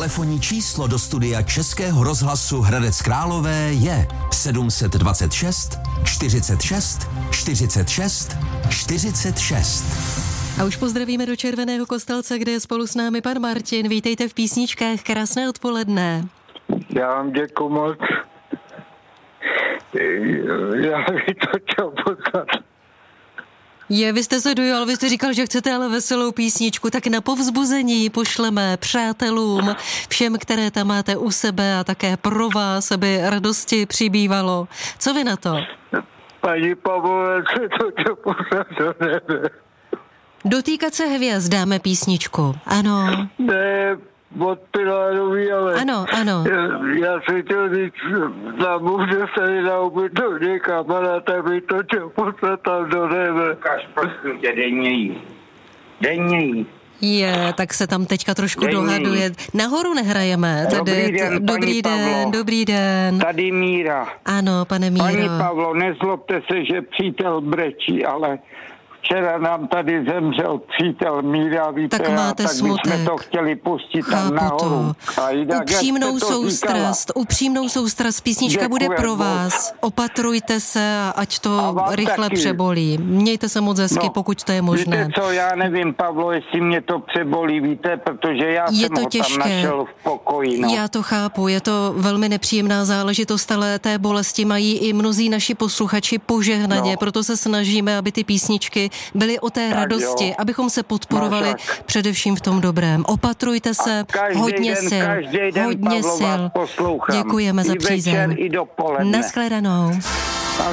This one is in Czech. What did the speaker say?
Telefonní číslo do studia Českého rozhlasu Hradec Králové je 726 46 46 46. A už pozdravíme do Červeného Kostelce, kde je spolu s námi pan Martin. Vítejte v Písničkách, krásné odpoledne. Já vám děkuju moc. Já bych to chtěl poznat. Vy jste se dojal, vy jste říkal, že chcete ale veselou písničku, tak na povzbuzení pošleme přátelům, všem, které tam máte u sebe a také pro vás, aby radosti přibývalo. Co vy na to? Paní Pavlové, se to chtěl poznat do nebe. Dotýkat se hvězd, dáme písničku, ano. Ne, od Pilárový, ale... Ano. Já jsem chtěl říct, na muže se na ubytovně kamaráda, by to chtěl poslat tam do nebe. Kaž, prosím tě, denně jí. Tak se tam teďka trošku dohaduje. Nahoru nehrajeme. Dobrý den. Tady Míra. Ano, pane Míro. Paní Pavlo, nezlobte se, že přítel brečí, ale včera nám tady zemřel přítel Míra, víte, tak máte tak smutek. bychom to chtěli pustit tam nahoru. Upřímnou soustrast, písnička bude pro vás. Opatrujte se a ať to rychle taky přebolí. Mějte se moc hezky, pokud to je možné. Víte co, já nevím, Pavlo, jestli mě to přebolí, víte, protože já jsem ho tam našel v pokoji. Já to chápu, je to velmi nepříjemná záležitost, ale té bolesti mají i mnozí naši posluchači požehnaně, proto se snažíme, aby ty písničky byly o té radosti, abychom se podporovali především v tom dobrém. Opatrujte se, hodně sil. Každý den, Pavlo, vás poslouchám. Děkujeme za přízeň. I večer, i dopoledne. Naschledanou.